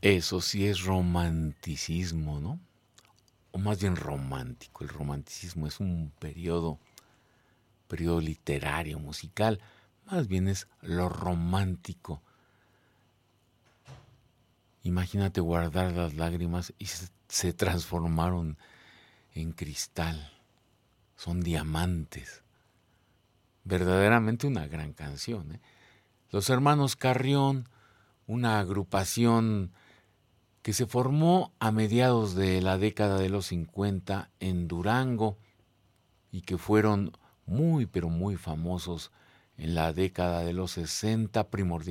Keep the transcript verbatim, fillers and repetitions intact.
Eso sí es romanticismo, ¿no? O más bien romántico. El romanticismo es un periodo, periodo literario, musical. Más bien es lo romántico. Imagínate guardar las lágrimas y se, se transformaron en cristal. Son diamantes. Verdaderamente una gran canción, ¿eh? Los Hermanos Carrión, una agrupación que se formó a mediados de la década de los cincuenta en Durango y que fueron muy pero muy famosos en la década de los sesenta, primordialmente